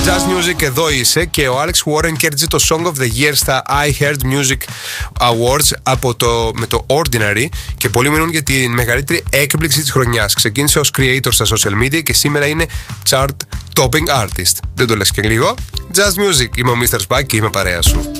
Jazz Music, εδώ είσαι, και ο Alex Warren κέρδισε το Song of the Year στα I Heard Music Awards με το Ordinary, και πολλοί μιλούν για τη μεγαλύτερη έκπληξη της χρονιάς. Ξεκίνησε ως creator στα social media και σήμερα είναι chart topping artist. Δεν το λες και λίγο. Jazz Music, είμαι ο Mr. Spike και είμαι παρέα σου.